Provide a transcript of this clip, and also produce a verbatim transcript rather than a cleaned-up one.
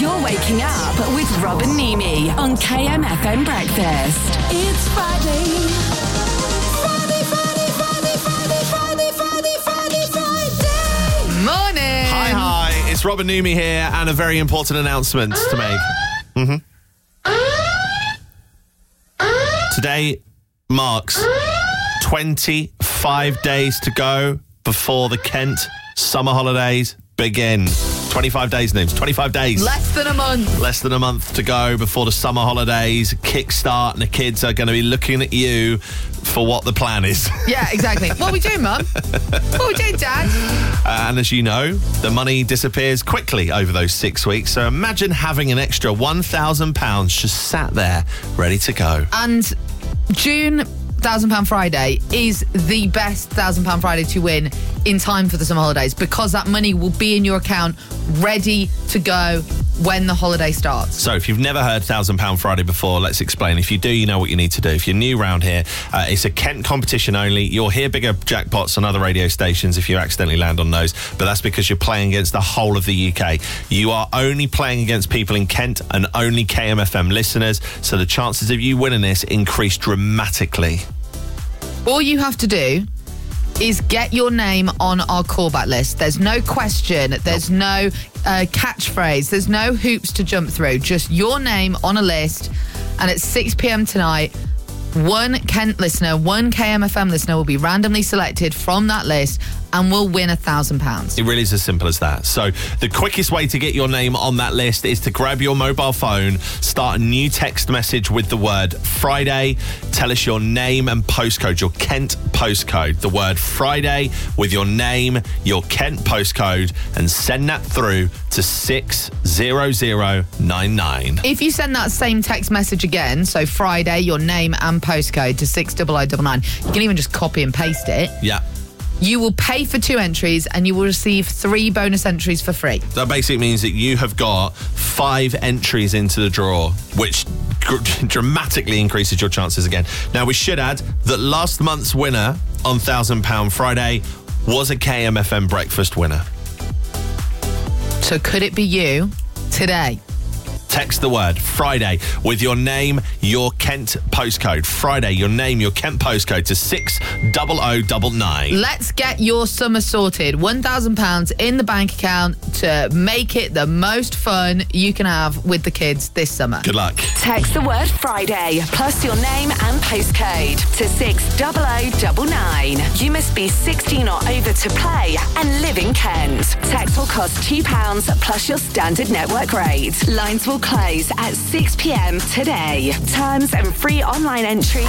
You're waking up with Rob and Mimi on K M F M Breakfast. It's Friday. Friday, Friday, Friday, Friday, Friday, Friday, Friday, Friday. Morning. Hi, hi. It's Rob and Mimi here, and a very important announcement to make. Mm-hmm. Today marks twenty-five days to go before the Kent summer holidays begin. twenty-five days, names. twenty-five days. Less than a month. Less than a month to go before the summer holidays kickstart, and the kids are going to be looking at you for what the plan is. Yeah, exactly. What are we doing, Mum? What are we doing, Dad? Uh, and as you know, the money disappears quickly over those six weeks. So imagine having an extra one thousand pounds just sat there, ready to go. And June one thousand pound Friday is the best one thousand pound Friday to win in time for the summer holidays, because that money will be in your account ready to go when the holiday starts. So if you've never heard one thousand pound Friday before, let's explain. If you do, you know what you need to do. If you're new around here, uh, it's a Kent competition only. You'll hear bigger jackpots on other radio stations if you accidentally land on those, but that's because you're playing against the whole of the U K. You are only playing against people in Kent and only K M F M listeners, so the chances of you winning this increase dramatically. All you have to do is get your name on our callback list. There's no question. There's no uh, catchphrase. There's no hoops to jump through. Just your name on a list. And at six p.m. tonight, one Kent listener, one K M F M listener will be randomly selected from that list and will win a thousand pounds. It really is as simple as that. So the quickest way to get your name on that list is to grab your mobile phone, start a new text message with the word Friday. Tell us your name and postcode, your Kent postcode. The word Friday with your name, your Kent postcode, and send that through to six zero zero nine nine. If you send that same text message again, so Friday, your name and postcode to six zero zero nine nine, you can even just copy and paste it. Yeah. You will pay for two entries and you will receive three bonus entries for free. That basically means that you have got five entries into the draw, which gr- dramatically increases your chances again. Now, we should add that last month's winner on one thousand pound Friday was a K M F M breakfast winner. So could it be you today? Text the word Friday with your name, your Kent postcode. Friday, your name, your Kent postcode to six zero zero nine nine. Let's get your summer sorted. one thousand pounds in the bank account to make it the most fun you can have with the kids this summer. Good luck. Text the word Friday plus your name and postcode to six zero zero nine nine. You must be sixteen or over to play and live in Kent. Text will cost two pounds plus your standard network rate. Lines will close at six p.m. today. Terms and free online entry